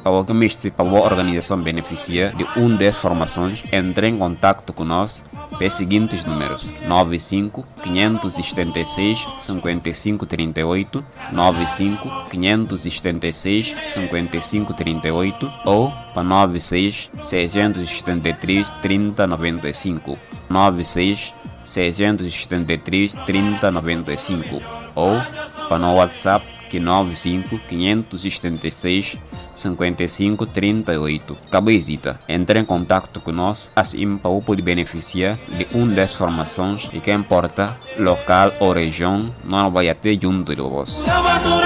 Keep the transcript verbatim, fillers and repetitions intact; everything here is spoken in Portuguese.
ou que mestre para a organização beneficia de uma das formações, entre em contato conosco pelos seguintes números: nove cinco, cinco sete seis, cinco cinco três oito, nove cinco, cinco sete seis, cinco cinco três oito ou para nove seis, seis sete três, três zero nove cinco, nove seis, seis sete três, três zero nove cinco ou para no WhatsApp que nove cinco, cinco sete seis, cinco cinco três oito. Cabezita, entre em contato conosco, assim para poder beneficiar de uma das formações e que importa local ou região, não vai até junto de vós.